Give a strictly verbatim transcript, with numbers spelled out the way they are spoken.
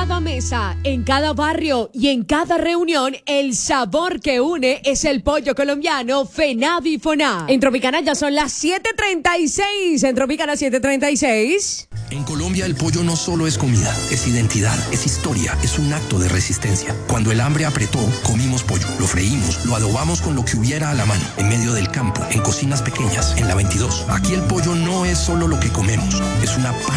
cada mesa, en cada barrio y en cada reunión, el sabor que une es el pollo colombiano Fenavi Foná. En Tropicana ya son las siete treinta y seis. En Tropicana siete treinta y seis. En Colombia el pollo no solo es comida, es identidad, es historia, es un acto de resistencia. Cuando el hambre apretó, comimos pollo, lo freímos, lo adobamos con lo que hubiera a la mano, en medio del campo, en cocinas pequeñas, en la veintidós. Aquí el pollo no es solo lo que comemos, es una parte